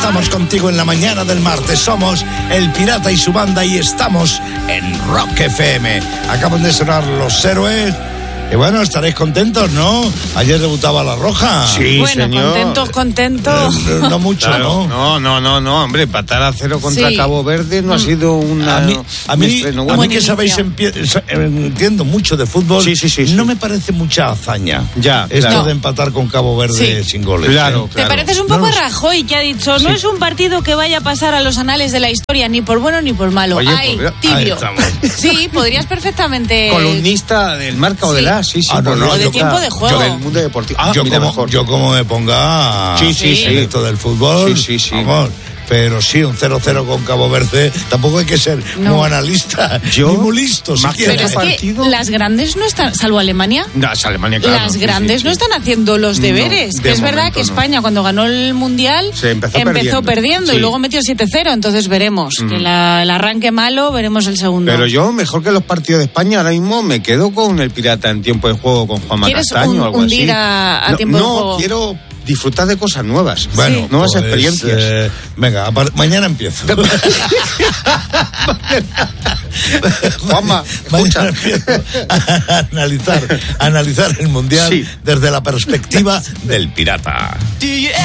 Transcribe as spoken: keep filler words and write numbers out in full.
Estamos contigo en la mañana del martes. Somos El Pirata y su banda y estamos en Rock F M. Acaban de sonar Los Héroes. Y bueno, estaréis contentos, ¿no? Ayer debutaba La Roja. Sí, bueno, señor. contentos, contentos. Eh, no mucho, Claro, ¿no? no, no, no, no, hombre, empatar a cero contra Sí. Cabo Verde no ha sido una... A mí, a mí, estreno a bueno. mí que sabéis, empie- entiendo mucho de fútbol, Sí, sí, sí, sí. no me parece mucha hazaña. Ya, Esto claro. de empatar con Cabo Verde Sí. sin goles. Claro, ¿eh? ¿Te pareces un poco No, a Rajoy, que ha dicho, no Sí. es un partido que vaya a pasar a los anales de la historia, ni por bueno ni por malo? Oye, Ay, pues, tibio. ahí estamos. Sí, podrías perfectamente... Columnista del Marca o Sí. del A, sí, sí. Ah, no, podría no, O de yo- tiempo de juego. Yo del mundo deportivo. Ah, yo, mira, como, mejor. yo como me ponga Sí, sí, sí. en esto del fútbol, Sí, sí, sí. vamos, pero sí, un cero cero con Cabo Verde, tampoco hay que ser No. muy analista, Yo, ni muy listo, más que siquiera. Pero es otro que partido- las grandes no están, salvo Alemania, No, es Alemania, claro. las sí, grandes sí, no sí. están haciendo los No, deberes. de Que es verdad momento que no. España, cuando ganó el Mundial, Se empezó perdiendo. perdiendo y Sí. luego metió siete cero. Entonces veremos. Mm. Que la- el arranque malo, veremos el segundo. Pero yo, mejor que los partidos de España, ahora mismo me quedo con el Pirata en tiempo de juego con Juanma ¿Quieres Castaño un- o algo hundir así. a- a no, tiempo de no, juego? quiero disfrutar de cosas nuevas. Bueno, nuevas pues, experiencias. eh, venga, a par- mañana empiezo. Juanma, Mañana escucha. empiezo a analizar, a analizar el Mundial Sí. desde la perspectiva del pirata.